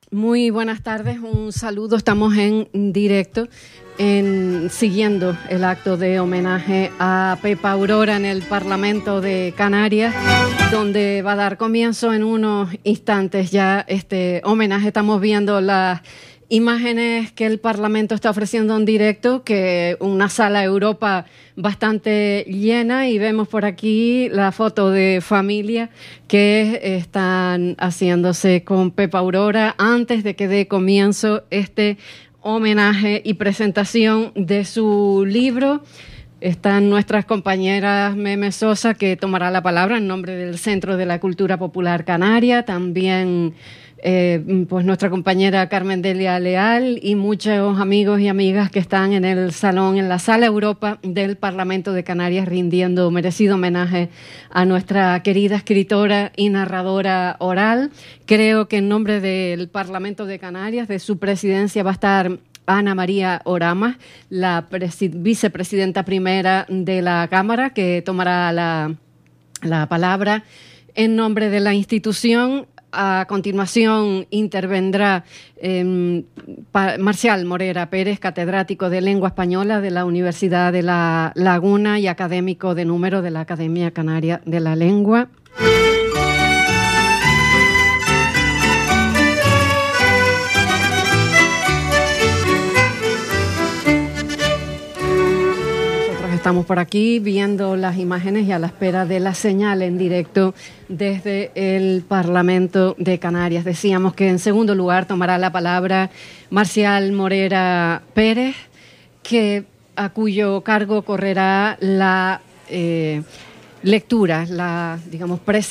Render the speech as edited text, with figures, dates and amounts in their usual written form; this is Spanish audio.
Muy buenas tardes, un saludo. Estamos en directo siguiendo el acto de homenaje a Pepa Aurora en el Parlamento de Canarias, donde va a dar comienzo en unos instantes ya este homenaje. Estamos viendo las imágenes que el Parlamento está ofreciendo en directo, que una sala Europa bastante llena, y vemos por aquí la foto de familia que están haciéndose con Pepa Aurora antes de que dé comienzo este homenaje y presentación de su libro. Están nuestras compañeras Meme Sosa, que tomará la palabra en nombre del Centro de la Cultura Popular Canaria, también pues nuestra compañera Carmen Delia Leal y muchos amigos y amigas que están en el salón, en la Sala Europa del Parlamento de Canarias, rindiendo merecido homenaje a nuestra querida escritora y narradora oral. Creo que en nombre del Parlamento de Canarias, de su presidencia, va a estar Ana María Oramas, la vicepresidenta primera de la Cámara, que tomará la palabra en nombre de la institución. A continuación intervendrá Marcial Morera Pérez, catedrático de Lengua Española de la Universidad de La Laguna y académico de número de la Academia Canaria de la Lengua. Estamos por aquí viendo las imágenes y a la espera de la señal en directo desde el Parlamento de Canarias. Decíamos que en segundo lugar tomará la palabra Marcial Morera Pérez, a cuyo cargo correrá la lectura, la, digamos, presentación